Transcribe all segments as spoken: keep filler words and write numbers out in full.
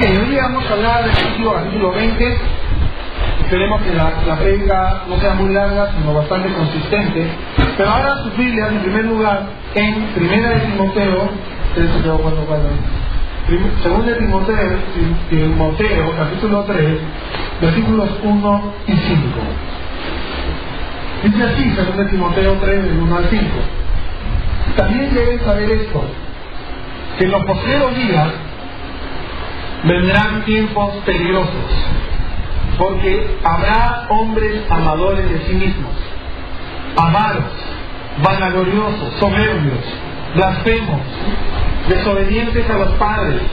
Ok, hoy día vamos a hablar del Éxodo capítulo veinte. Esperemos que la, la prédica no sea muy larga, sino bastante consistente. Pero ahora sus Biblias, en primer lugar, en Primera de Timoteo, Segunda de Timoteo, Timoteo, capítulo tres, versículos uno y cinco. Dice así, Segunda de Timoteo tres, del uno al cinco. También deben saber esto, que en los postreros días vendrán tiempos peligrosos, porque habrá hombres amadores de sí mismos, avaros, vanagloriosos, soberbios, blasfemos, desobedientes a los padres,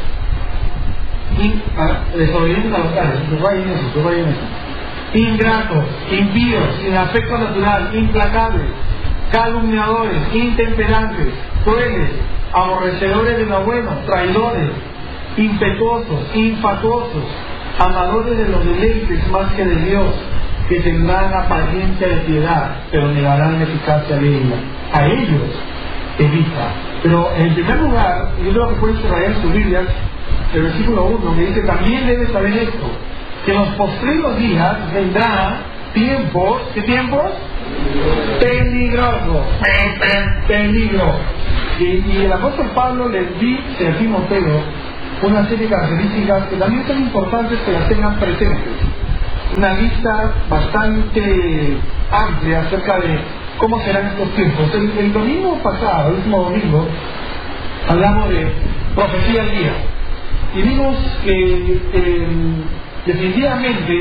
in, a, desobedientes a los padres, se vayan eso, se vayan eso, ingratos, impíos, sin afecto natural, implacables, calumniadores, intemperantes, crueles, aborrecedores de lo bueno, traidores, impetuosos, infatuosos, amadores de los deleites más que de Dios, que tendrán apariencia de piedad, pero negarán la eficacia de ella. A ellos evita. Pero en primer lugar, yo creo que pueden subrayar en su Biblia el versículo uno, que dice: también debes saber esto, que en los postreros días vendrán tiempos, ¿qué tiempos? Peligrosos. Peligro. Y, y el apóstol Pablo les dice a Timoteo una serie de características que también son importantes que las tengan presentes. Una lista bastante amplia acerca de cómo serán estos tiempos. El, el domingo pasado, el último domingo, hablamos de profecía al día. Y vimos que eh, definitivamente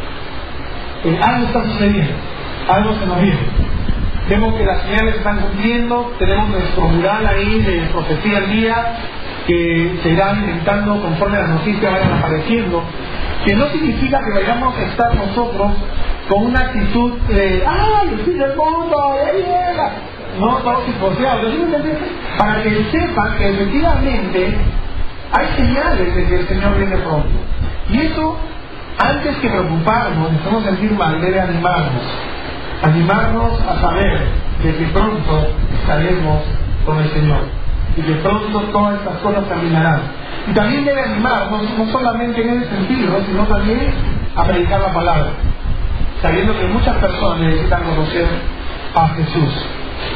eh, algo está sucediendo, algo se nos viene. Vemos que las señales están cumpliendo, tenemos nuestro mural ahí de profecía al día, que se irá alimentando conforme las noticias vayan apareciendo, que no significa que vayamos a estar nosotros con una actitud de ¡ay, el fin del mundo! ¡Ya llega! No, no, simposeados, para que sepan que efectivamente hay señales de que el Señor viene pronto. Y eso, antes que preocuparnos, necesitamos sentir mal, debe animarnos. Animarnos a saber de que pronto estaremos con el Señor y que pronto todas estas cosas terminarán. Y también debe animarnos, no solamente en ese sentido, sino también a predicar la palabra, sabiendo que muchas personas necesitan conocer a Jesús.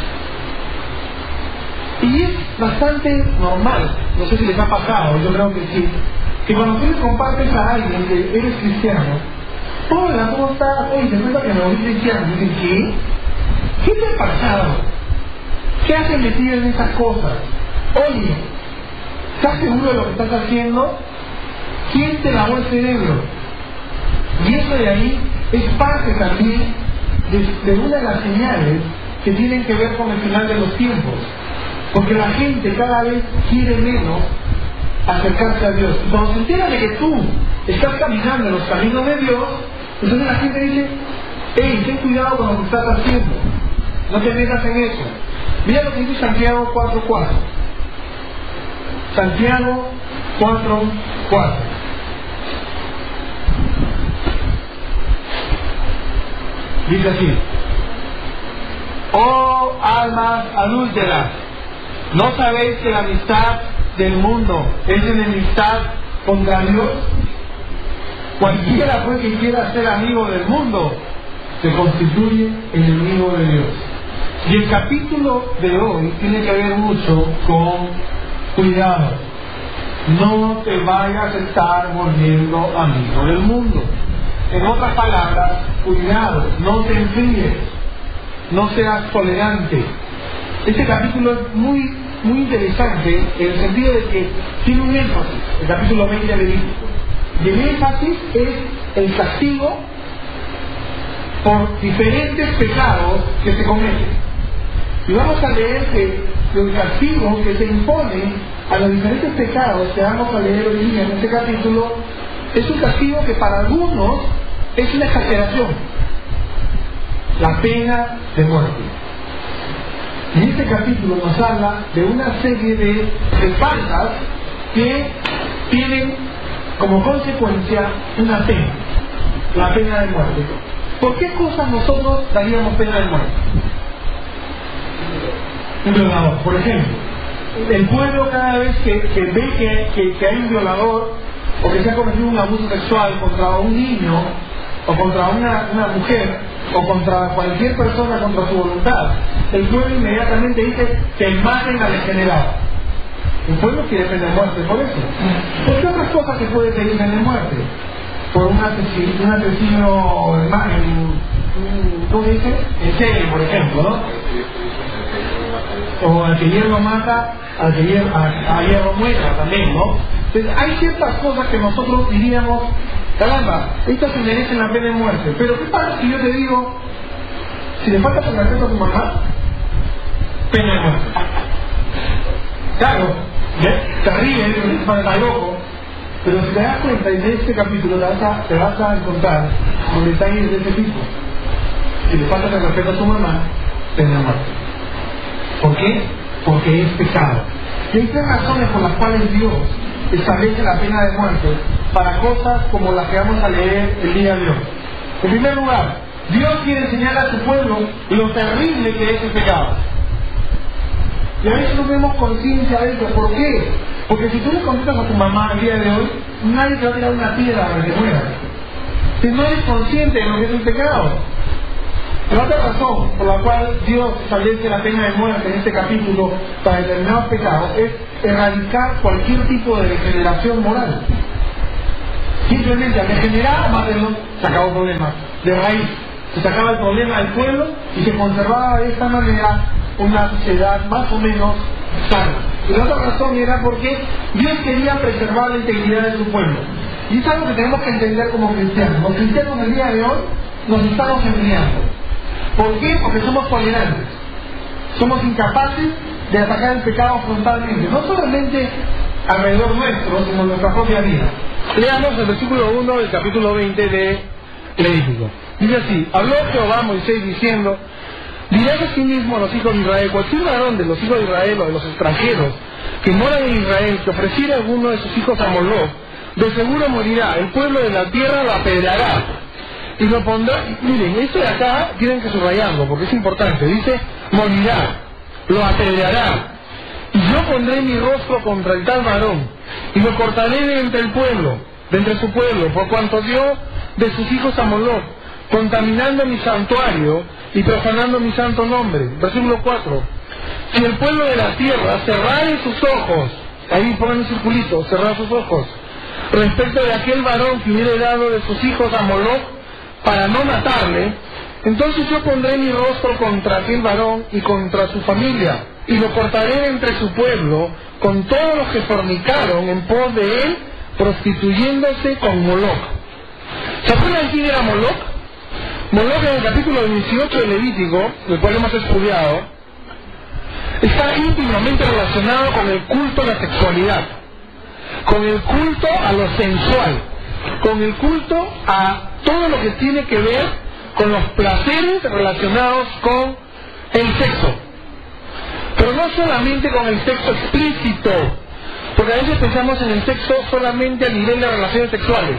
Y es bastante normal, no sé si les ha pasado, yo creo que sí, que cuando tú le compartes a alguien que eres cristiano, hola, ¿cómo estás? Oye, te cuenta que me volví cristiano. Dicen, ¿qué? ¿Qué te ha pasado? ¿Qué haces metido en esas cosas? Oye, ¿estás seguro de lo que estás haciendo? ¿Quién te lavó el cerebro? Y eso de ahí es parte también de, de una de las señales que tienen que ver con el final de los tiempos. Porque la gente cada vez quiere menos acercarse a Dios. Y cuando se entera de que tú estás caminando en los caminos de Dios, entonces la gente dice: hey, ten cuidado con lo que estás haciendo, no te metas en eso. Mira lo que dice Santiago cuatro cuatro. Santiago cuatro cuatro. Dice así: oh almas adúlteras, ¿no sabéis que la amistad del mundo es enemistad contra Dios? Cualquiera pues que quiera ser amigo del mundo se constituye enemigo de Dios. Y el capítulo de hoy tiene que ver mucho con cuidado. No te vayas a estar volviendo amigo del mundo. En otras palabras, cuidado, no te enfríes, no seas tolerante. Este capítulo es muy, muy interesante en el sentido de que tiene un énfasis, el capítulo veinte de Levítico. Y el énfasis es el castigo por diferentes pecados que se cometen. Y vamos a leer que el castigo que se impone a los diferentes pecados que vamos a leer hoy día en este capítulo es un castigo que para algunos es una exageración: la pena de muerte. Y este capítulo nos habla de una serie de, de faltas que tienen como consecuencia una pena, la pena de muerte. ¿Por qué cosas nosotros daríamos pena de muerte? Un violador, por ejemplo. El pueblo, cada vez que, que ve que, que, que hay un violador, o que se ha cometido un abuso sexual contra un niño, o contra una, una mujer, o contra cualquier persona contra su voluntad, el pueblo inmediatamente dice que maten al degenerado. El pueblo quiere pena de muerte por eso. ¿Por qué otras cosas se puede pedir pena de muerte? Por un asesino, un asesino en, ¿cómo se dice? En serie, por ejemplo, ¿no? O al que hierro mata, al que hierro, a, a hierro muera también, ¿no? Entonces hay ciertas cosas que nosotros diríamos, caramba, estas se merecen la pena de muerte. Pero ¿qué pasa si yo te digo, si le falta el respeto a tu mamá, pena de muerte? Claro, te ríes, está loco, pero si te das cuenta, en este capítulo te vas a, te vas a encontrar con detalles de ese tipo. Si le falta el respeto a tu mamá, pena de muerte. ¿Por qué? Porque es pecado. Y hay tres razones por las cuales Dios establece la pena de muerte para cosas como las que vamos a leer el día de hoy. En primer lugar, Dios quiere enseñar a su pueblo lo terrible que es el pecado. Y a veces no tenemos conciencia de eso. ¿Por qué? Porque si tú le contestas a tu mamá el día de hoy, nadie te va a tirar una piedra para que muera. Si no eres consciente de lo que es el pecado. La otra razón por la cual Dios establece la pena de muerte en este capítulo para determinados pecados es erradicar cualquier tipo de degeneración moral. Simplemente al degenerar, mátenlo, se acabó el problema. De raíz, se sacaba el problema del pueblo y se conservaba de esta manera una sociedad más o menos sana. Y la otra razón era porque Dios quería preservar la integridad de su pueblo. Y es algo que tenemos que entender como cristianos. Los cristianos en el día de hoy nos estamos enfriando. ¿Por qué? Porque somos tolerantes. Somos incapaces de atacar el pecado frontalmente, no solamente alrededor nuestro, sino en nuestra propia vida. Leamos el versículo uno del capítulo veinte de Levítico. Dice así: habló Jehová a Moisés diciendo: dirás a sí mismo a los hijos de Israel, cualquier varón de los hijos de Israel o de los extranjeros que moran en Israel, que ofreciera a alguno de sus hijos a Moloc, de seguro morirá, el pueblo de la tierra lo apedreará. Y lo pondrá, miren, esto de acá tienen que subrayarlo porque es importante. Dice, morirá, lo apedreará. Y yo pondré mi rostro contra el tal varón, y lo cortaré de entre el pueblo, de entre su pueblo, por cuanto dio de sus hijos a Moloc, contaminando mi santuario y profanando mi santo nombre. Versículo cuatro. Si el pueblo de la tierra cerrare sus ojos, ahí ponen un circulito, cerrar sus ojos, respecto de aquel varón que hubiera dado de sus hijos a Moloc, para no matarle, entonces yo pondré mi rostro contra aquel varón y contra su familia, y lo cortaré entre su pueblo con todos los que fornicaron en pos de él, prostituyéndose con Moloc. ¿Se acuerdan quién era Moloc? Moloc, en el capítulo dieciocho de Levítico, el cual hemos estudiado, está íntimamente relacionado con el culto a la sexualidad, con el culto a lo sensual, con el culto a todo lo que tiene que ver con los placeres relacionados con el sexo. Pero no solamente con el sexo explícito, porque a veces pensamos en el sexo solamente a nivel de relaciones sexuales.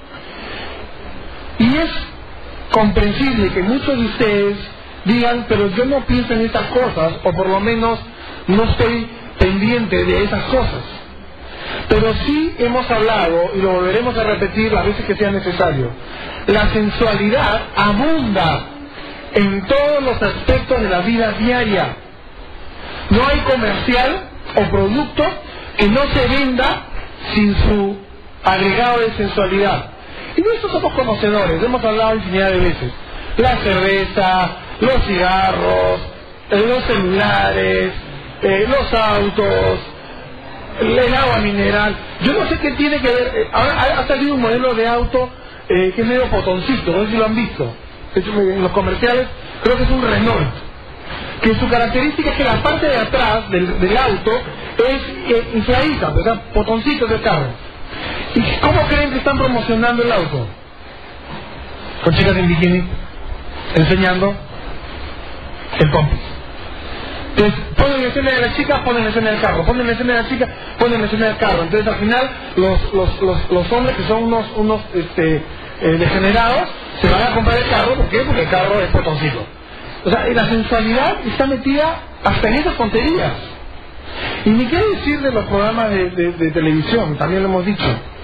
Y es comprensible que muchos de ustedes digan, pero yo no pienso en estas cosas, o por lo menos no estoy pendiente de esas cosas. Pero sí hemos hablado, y lo volveremos a repetir las veces que sea necesario, la sensualidad abunda en todos los aspectos de la vida diaria. No hay comercial o producto que no se venda sin su agregado de sensualidad. Y de eso somos conocedores, hemos hablado infinidad de veces. La cerveza, los cigarros, eh, los celulares, eh, los autos, el agua mineral. Yo no sé qué tiene que ver. Eh, ahora ha, ha salido un modelo de auto eh, que es medio potoncito, no sé si lo han visto. De hecho, en los comerciales creo que es un Renault, que su característica es que la parte de atrás del, del auto es eh, infladita, o sea, potoncito del carro. ¿Y cómo creen que están promocionando el auto? Con chicas en bikini enseñando el pompis. Entonces ponen la escena de la chica, ponen la escena del carro, ponen la escena de la chica, ponen la escena del carro. Entonces al final los los los, los hombres que son unos unos este eh, degenerados se van a comprar el carro. ¿Por qué? Porque el carro es potoncito. O sea, la sensualidad está metida hasta en esas tonterías. Y ni qué decir de los programas de, de, de televisión, también lo hemos dicho.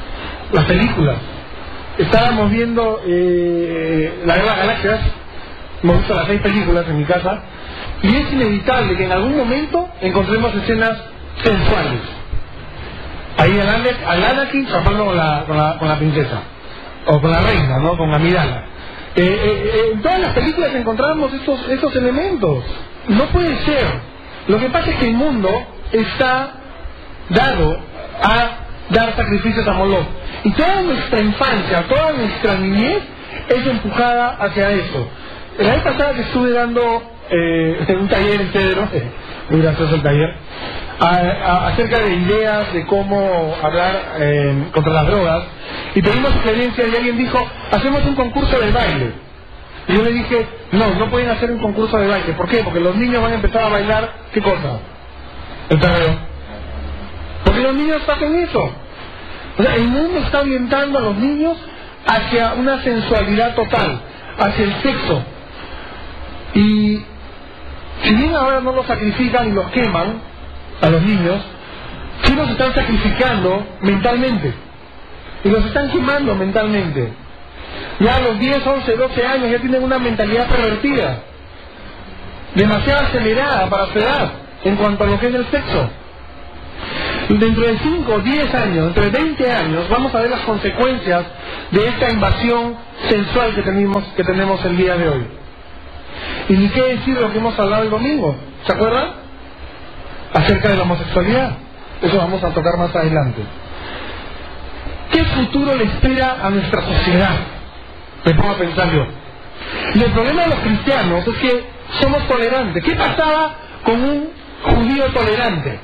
las películas. Estábamos viendo eh, La Guerra de las Galaxias, hemos visto las seis películas en mi casa, y es inevitable que en algún momento encontremos escenas sensuales. Ahí al Anakin, al Anakin chapando con la, con, la, con la princesa, o con la reina, ¿no? Con Amidala. Eh, eh, en todas las películas encontramos estos, estos elementos. No puede ser. Lo que pasa es que el mundo está dado a dar sacrificios a Moloch. Y toda nuestra infancia, toda nuestra niñez es empujada hacia eso. La vez pasada que estuve dando eh, un taller en Pedro, eh, muy gracioso el taller, a, a, acerca de ideas de cómo hablar eh, contra las drogas, y pedimos sugerencias y alguien dijo, hacemos un concurso de baile. Y yo le dije, no, no pueden hacer un concurso de baile. ¿Por qué? Porque los niños van a empezar a bailar, ¿qué cosa? El perreo. Porque los niños hacen eso. O sea, el mundo está orientando a los niños hacia una sensualidad total, hacia el sexo. Y si bien ahora no los sacrifican y los queman a los niños, sí los están sacrificando mentalmente. Y los están quemando mentalmente. Ya a los diez, once, doce años ya tienen una mentalidad pervertida, demasiado acelerada para su edad en cuanto a lo que es el sexo. Dentro de cinco, diez años, dentro de veinte años, vamos a ver las consecuencias de esta invasión sensual que tenemos, que tenemos el día de hoy. Y ni qué decir lo que hemos hablado el domingo, ¿se acuerdan? Acerca de la homosexualidad. Eso vamos a tocar más adelante. ¿Qué futuro le espera a nuestra sociedad? Me pongo a pensar yo. Y el problema de los cristianos es que somos tolerantes. ¿Qué pasaba con un judío tolerante?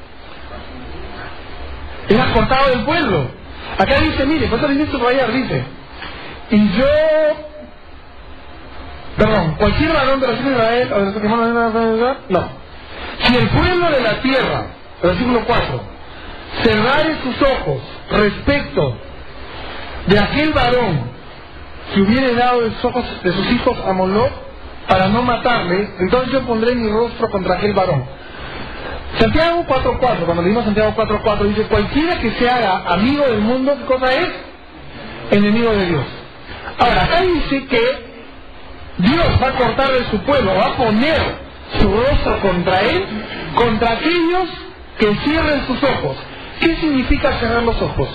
Era cortado del pueblo. Acá dice, mire, ¿cuánto dice subrayar? Dice, y yo, perdón, cualquier varón de los hijos de Israel, o de los que no, si el pueblo de la tierra, versículo cuatro, cerrare sus ojos respecto de aquel varón que hubiere dado de sus ojos de sus hijos a Moloch para no matarle, entonces yo pondré mi rostro contra aquel varón. Santiago cuatro cuatro, cuando leímos Santiago cuatro cuatro, dice, cualquiera que se haga amigo del mundo, ¿qué cosa es? Enemigo de Dios. Ahora, acá dice que Dios va a cortar de su pueblo, va a poner su rostro contra él, contra aquellos que cierren sus ojos. ¿Qué significa cerrar los ojos?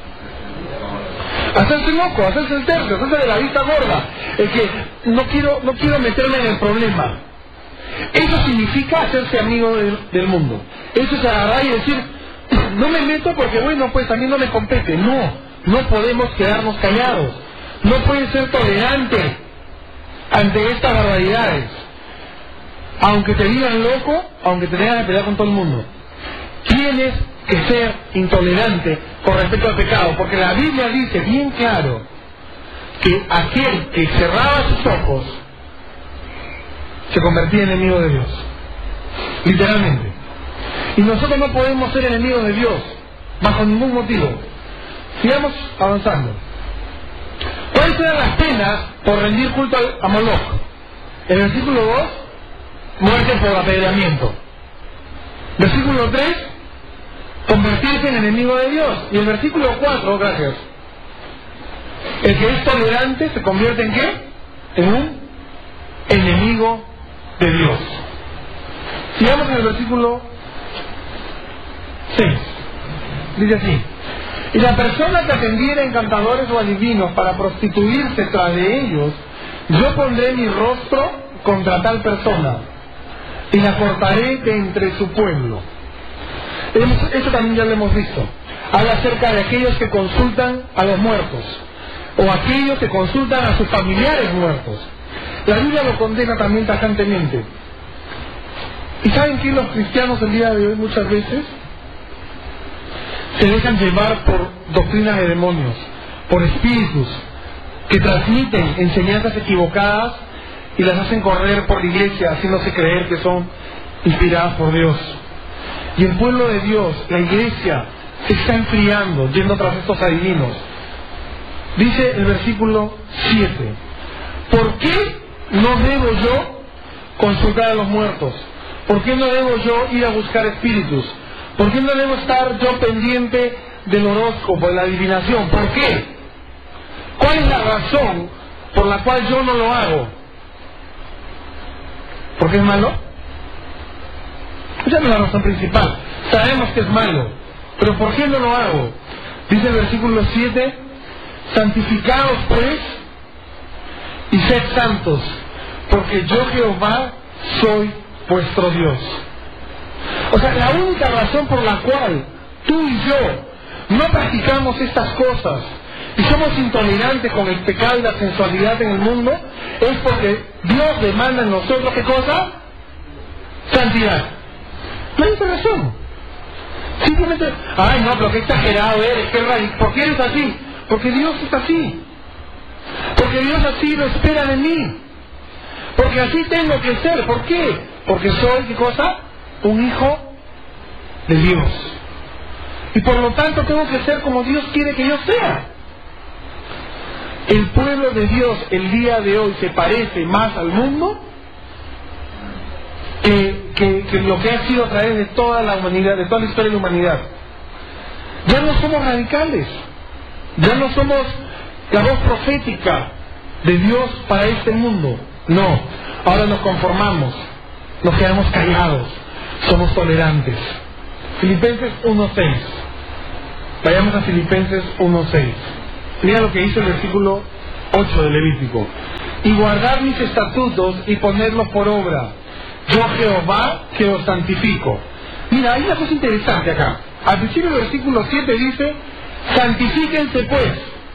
Hacerse loco, hacerse el tercio, hacerse de la vista gorda, el que no quiero, no quiero meterme en el problema. Eso significa hacerse amigo del, del mundo. Eso es agarrar y decir, no me meto porque bueno, pues a mí no me compete. No, no podemos quedarnos callados. No puedes ser tolerante ante estas barbaridades. Aunque te digan loco, aunque te tengan que pelear con todo el mundo. Tienes que ser intolerante con respecto al pecado, porque la Biblia dice bien claro que aquel que cerraba sus ojos se convertía en enemigo de Dios, literalmente. Y nosotros no podemos ser enemigos de Dios bajo ningún motivo. Sigamos avanzando. ¿Cuáles eran las penas por rendir culto a Moloch? En el versículo dos, muerte por apedreamiento. Versículo tres, convertirse en enemigo de Dios. Y el versículo cuatro, gracias, el que es tolerante se convierte en ¿qué? En un enemigo de Dios. Sigamos en el versículo seis. Dice así: y la persona que atendiera encantadores o adivinos para prostituirse tras de ellos, yo pondré mi rostro contra tal persona y la cortaré de entre su pueblo. Eso también ya lo hemos visto. Habla acerca de aquellos que consultan a los muertos, o aquellos que consultan a sus familiares muertos. La Biblia lo condena también tajantemente. ¿Y saben que los cristianos el día de hoy muchas veces se dejan llevar por doctrinas de demonios, por espíritus que transmiten enseñanzas equivocadas y las hacen correr por la iglesia, haciéndose creer que son inspiradas por Dios? Y el pueblo de Dios, la iglesia, se está enfriando, yendo tras estos adivinos. Dice el versículo siete: ¿por qué no debo yo consultar a los muertos? ¿Por qué no debo yo ir a buscar espíritus? ¿Por qué no debo estar yo pendiente del horóscopo, de la adivinación. ¿Por qué? ¿Cuál es la razón por la cual yo no lo hago? ¿Por qué es malo? Esa no es la razón principal. Sabemos que es malo, pero ¿por qué no lo hago? Dice el versículo siete: santificaos pues y sed santos, porque yo Jehová soy vuestro Dios. O sea, la única razón por la cual tú y yo no practicamos estas cosas y somos intolerantes con el pecado y la sensualidad en el mundo es porque Dios demanda en nosotros, ¿qué cosa? Santidad. No hay otra razón. Simplemente, ay no, pero qué exagerado eres, qué radical. ¿Por qué eres así? Porque Dios es así. Porque Dios así lo espera de mí. Porque así tengo que ser. ¿Por qué? Porque soy, ¿qué cosa? Un hijo de Dios. Y por lo tanto tengo que ser como Dios quiere que yo sea. El pueblo de Dios el día de hoy se parece más al mundo que, que, que lo que ha sido a través de toda la humanidad, de toda la historia de la humanidad. Ya no somos radicales. Ya no somos la voz profética de Dios para este mundo. No, ahora nos conformamos, nos quedamos callados, somos tolerantes. Filipenses uno seis. Vayamos a Filipenses uno seis. Mira lo que dice el versículo ocho de Levítico: y guardad mis estatutos y ponedlos por obra, yo Jehová que os santifico. Mira, hay una cosa interesante acá. Al principio del versículo siete dice: santifíquense pues.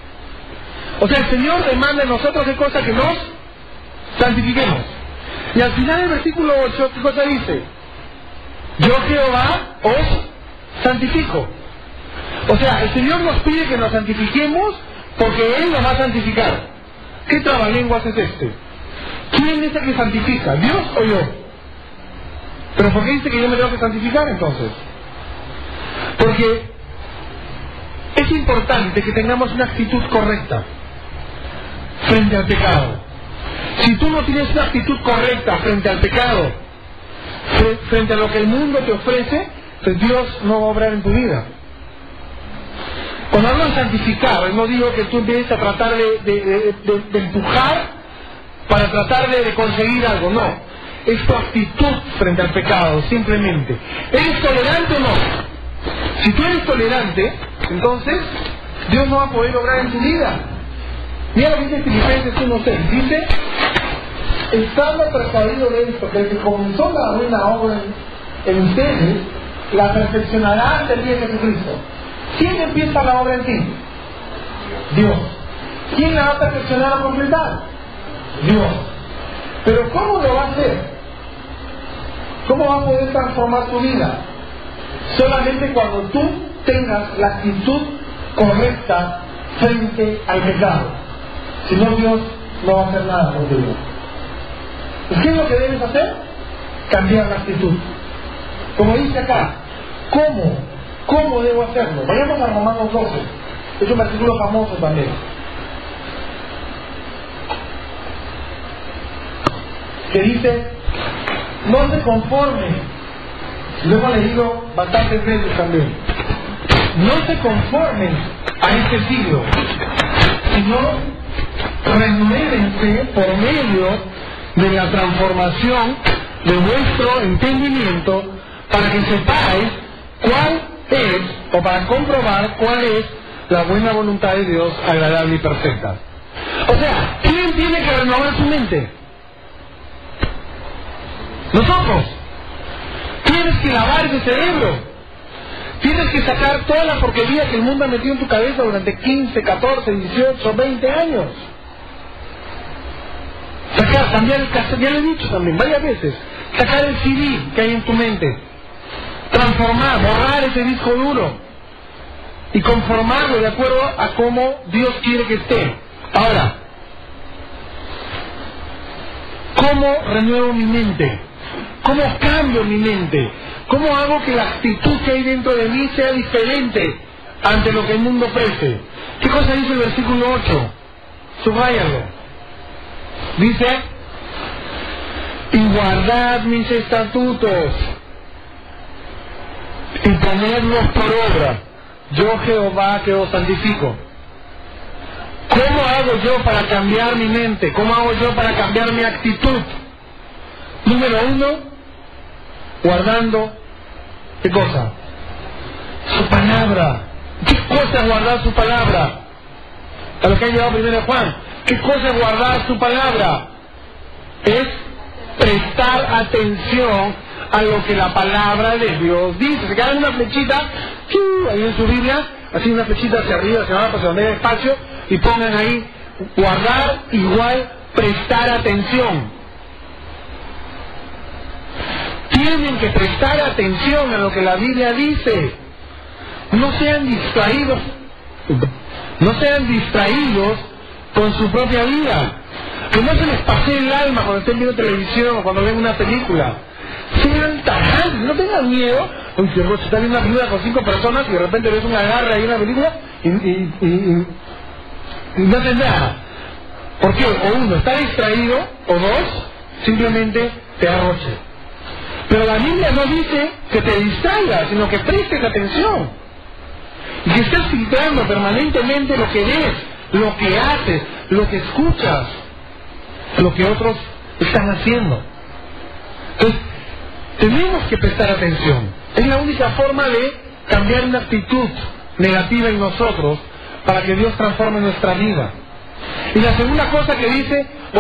O sea, el Señor demanda de nosotros qué cosa, que nos santifiquemos. Y al final del versículo ocho, ¿qué cosa dice? Yo Jehová os santifico. O sea, el Señor nos pide que nos santifiquemos porque Él nos va a santificar. ¿Qué trabalenguas es este? ¿Quién es el que santifica? ¿Dios o yo? ¿Pero por qué dice que yo me tengo que santificar entonces? Porque es importante que tengamos una actitud correcta frente al pecado. Si tú no tienes una actitud correcta frente al pecado, frente a lo que el mundo te ofrece, pues Dios no va a obrar en tu vida. Cuando hablo de santificar, no digo que tú empieces a tratar de, de, de, de, de empujar para tratar de, de conseguir algo, no. Es tu actitud frente al pecado, simplemente. ¿Eres tolerante o no? Si tú eres tolerante, entonces Dios no va a poder obrar en tu vida. Mira lo que dice Filipenses uno seis. Dice: estando persuadido de esto, que el que comenzó la buena obra en, en ustedes, la perfeccionará hasta el día de Jesucristo. ¿Quién empieza la obra en ti? Dios. ¿Quién la va a perfeccionar a completar? Dios. Pero ¿cómo lo va a hacer? ¿Cómo va a poder transformar tu vida? Solamente cuando tú tengas la actitud correcta frente al pecado. Si no, Dios no va a hacer nada contigo. ¿Y qué es lo que debes hacer? Cambiar la actitud. Como dice acá, ¿cómo? ¿Cómo debo hacerlo? Vayamos a Romanos doce. Es un versículo famoso también. Que dice: no se conformen. Lo hemos leído bastantes veces también. No se conformen a este siglo, sino renuévense por medio de la transformación de vuestro entendimiento, para que sepáis cuál es, o para comprobar cuál es la buena voluntad de Dios, agradable y perfecta. O sea, ¿quién tiene que renovar su mente? Nosotros. Tienes que lavar ese cerebro. Tienes que sacar toda la porquería que el mundo ha metido en tu cabeza durante quince, catorce, dieciocho, veinte años. Sacar, cambiar el cassette, ya lo he dicho también varias veces. Sacar el C D que hay en tu mente. Transformar, borrar ese disco duro. Y conformarlo de acuerdo a cómo Dios quiere que esté. Ahora, ¿cómo renuevo mi mente? ¿Cómo cambio mi mente? ¿Cómo hago que la actitud que hay dentro de mí sea diferente ante lo que el mundo ofrece? ¿Qué cosa dice el versículo ocho? Subráyalo. Dice: y guardad mis estatutos y ponedlos por obra, yo Jehová que os santifico. ¿Cómo hago yo para cambiar mi mente? ¿Cómo hago yo para cambiar mi actitud? Número uno, guardando, ¿qué cosa? Su palabra. ¿Qué cosa es guardar su palabra? A lo que ha llegado primero Juan. ¿Qué cosa es guardar su palabra? Es prestar atención a lo que la palabra de Dios dice. Se quedan una flechita, ¡chu! Ahí en su Biblia, así una flechita hacia arriba, hacia abajo, hacia donde hay espacio, y pongan ahí, guardar igual prestar atención. Tienen que prestar atención a lo que la Biblia dice. No sean distraídos, no sean distraídos con su propia vida. Que no se les pase el alma cuando estén viendo televisión o cuando ven una película. Sean tajantes, no tengan miedo. Uy, que Rocha está viendo una película con cinco personas y de repente ves una garra y una película y, y, y, y, y no haces nada. ¿Por qué? O uno está distraído, o dos, simplemente te arroche. Pero la Biblia no dice que te distraigas, sino que prestes atención. Y que estés filtrando permanentemente lo que ves, lo que haces, lo que escuchas, lo que otros están haciendo. Entonces, tenemos que prestar atención. Es la única forma de cambiar una actitud negativa en nosotros para que Dios transforme nuestra vida. Y la segunda cosa que dice,